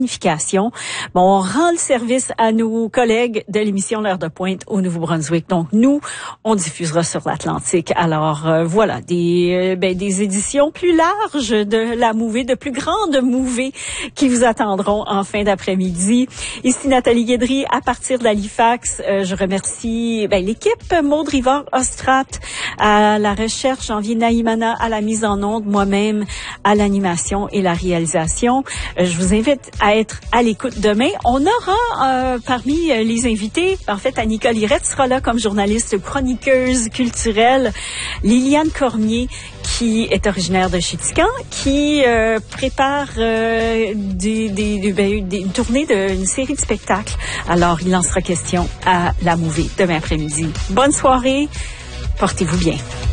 planification. Bon, on rend le service à nos collègues de l'émission L'heure de pointe au Nouveau-Brunswick. Donc, nous, on diffusera sur l'Atlantique. Alors, voilà, des éditions plus larges de la mouvée, de plus grandes mouvées qui vous attendront en fin d'après-midi. Ici Nathalie Guédry, à partir d'Halifax. Je remercie l'équipe Maud Rivard-Ostrat à la recherche, Janvier Naïmana à la mise en onde, moi-même à l'animation et la réalisation. Je vous invite à être à l'écoute demain. On aura parmi les invités, en fait, Annika Lirette sera là comme journaliste chroniqueuse culturelle, Liliane Cormier, qui est originaire de Chéticamp, qui prépare une tournée d'une série de spectacles. Alors, il en sera question à la Mouvée demain après-midi. Bonne soirée, portez-vous bien.